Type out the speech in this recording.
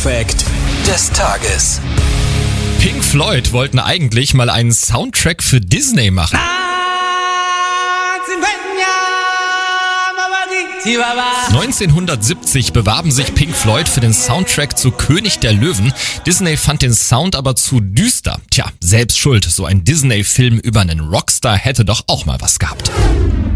Fact des Tages. Pink Floyd wollten eigentlich mal einen Soundtrack für Disney machen. 1970 bewarben sich Pink Floyd für den Soundtrack zu König der Löwen. Disney fand den Sound aber zu düster. Tja, selbst schuld, so ein Disney-Film über einen Rockstar hätte doch auch mal was gehabt.